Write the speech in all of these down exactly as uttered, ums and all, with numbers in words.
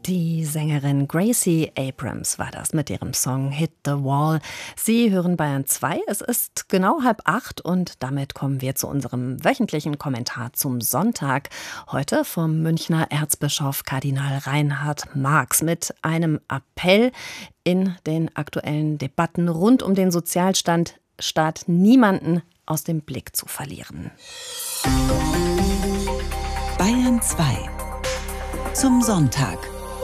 Die Sängerin Gracie Abrams war das mit ihrem Song Hit the Wall. Sie hören Bayern zwei. Es ist genau halb acht und damit kommen wir zu unserem wöchentlichen Kommentar zum Sonntag. Heute vom Münchner Erzbischof Kardinal Reinhard Marx mit einem Appell in den aktuellen Debatten rund um den Sozialstaat, statt niemanden aus dem Blick zu verlieren. Bayern zwei zum Sonntag.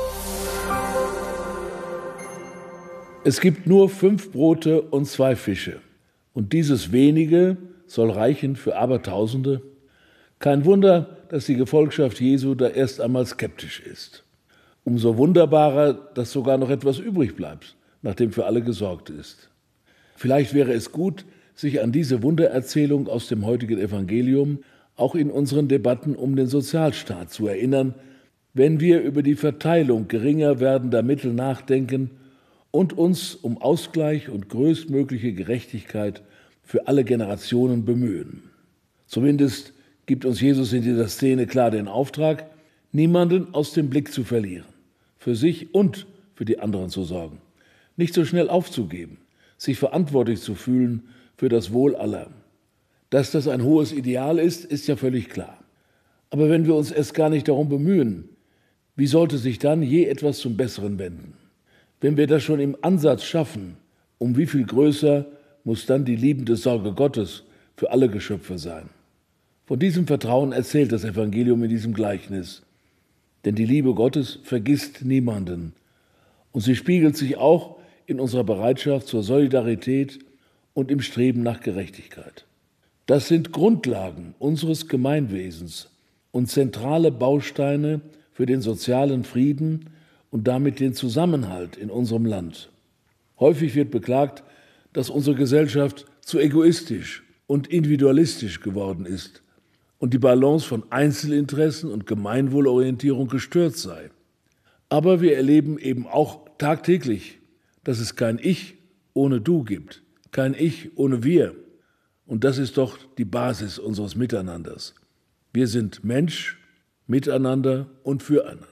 Es gibt nur fünf Brote und zwei Fische. Und dieses wenige soll reichen für Abertausende? Kein Wunder, dass die Gefolgschaft Jesu da erst einmal skeptisch ist. Umso wunderbarer, dass sogar noch etwas übrig bleibt, nachdem für alle gesorgt ist. Vielleicht wäre es gut, sich an diese Wundererzählung aus dem heutigen Evangelium auch in unseren Debatten um den Sozialstaat zu erinnern, wenn wir über die Verteilung geringer werdender Mittel nachdenken und uns um Ausgleich und größtmögliche Gerechtigkeit für alle Generationen bemühen. Zumindest gibt uns Jesus in dieser Szene klar den Auftrag, niemanden aus dem Blick zu verlieren, für sich und für die anderen zu sorgen, nicht so schnell aufzugeben, sich verantwortlich zu fühlen für das Wohl aller. Dass das ein hohes Ideal ist, ist ja völlig klar. Aber wenn wir uns erst gar nicht darum bemühen, wie sollte sich dann je etwas zum Besseren wenden? Wenn wir das schon im Ansatz schaffen, um wie viel größer muss dann die liebende Sorge Gottes für alle Geschöpfe sein? Von diesem Vertrauen erzählt das Evangelium in diesem Gleichnis. Denn die Liebe Gottes vergisst niemanden. Und sie spiegelt sich auch in unserer Bereitschaft zur Solidarität und im Streben nach Gerechtigkeit. Das sind Grundlagen unseres Gemeinwesens und zentrale Bausteine für den sozialen Frieden und damit den Zusammenhalt in unserem Land. Häufig wird beklagt, dass unsere Gesellschaft zu egoistisch und individualistisch geworden ist und die Balance von Einzelinteressen und Gemeinwohlorientierung gestört sei. Aber wir erleben eben auch tagtäglich, dass es kein Ich ohne Du gibt, kein Ich ohne Wir. Und das ist doch die Basis unseres Miteinanders. Wir sind Mensch, miteinander und füreinander.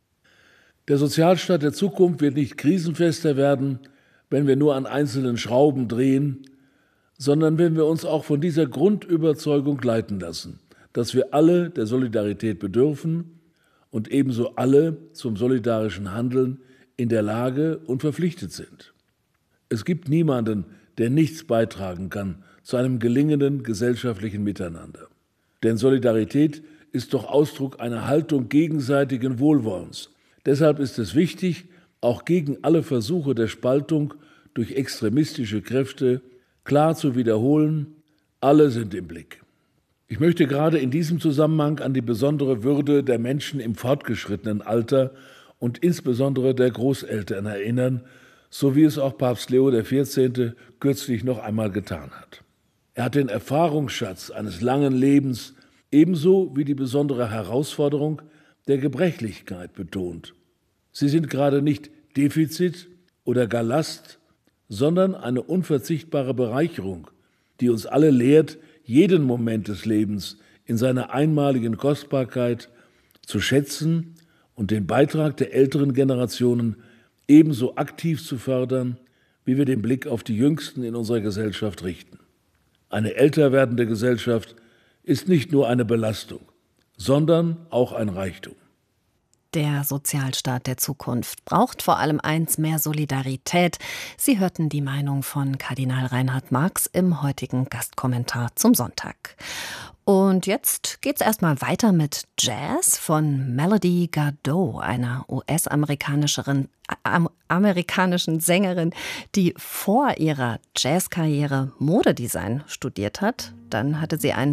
Der Sozialstaat der Zukunft wird nicht krisenfester werden, wenn wir nur an einzelnen Schrauben drehen, sondern wenn wir uns auch von dieser Grundüberzeugung leiten lassen, dass wir alle der Solidarität bedürfen und ebenso alle zum solidarischen Handeln in der Lage und verpflichtet sind. Es gibt niemanden, der nichts beitragen kann zu einem gelingenden gesellschaftlichen Miteinander. Denn Solidarität ist doch Ausdruck einer Haltung gegenseitigen Wohlwollens. Deshalb ist es wichtig, auch gegen alle Versuche der Spaltung durch extremistische Kräfte klar zu wiederholen, alle sind im Blick. Ich möchte gerade in diesem Zusammenhang an die besondere Würde der Menschen im fortgeschrittenen Alter und insbesondere der Großeltern erinnern, so wie es auch Papst Leo der vierzehnte kürzlich noch einmal getan hat. Er hat den Erfahrungsschatz eines langen Lebens ebenso wie die besondere Herausforderung der Gebrechlichkeit betont. Sie sind gerade nicht Defizit oder gar Last, sondern eine unverzichtbare Bereicherung, die uns alle lehrt, jeden Moment des Lebens in seiner einmaligen Kostbarkeit zu schätzen und den Beitrag der älteren Generationen ebenso aktiv zu fördern, wie wir den Blick auf die Jüngsten in unserer Gesellschaft richten. Eine älter werdende Gesellschaft ist nicht nur eine Belastung, sondern auch ein Reichtum. Der Sozialstaat der Zukunft braucht vor allem eins: mehr Solidarität. Sie hörten die Meinung von Kardinal Reinhard Marx im heutigen Gastkommentar zum Sonntag. Und jetzt geht's erstmal weiter mit Jazz von Melody Gardot, einer U S-amerikanischen äh, amerikanischen Sängerin, die vor ihrer Jazzkarriere Modedesign studiert hat. Dann hatte sie einen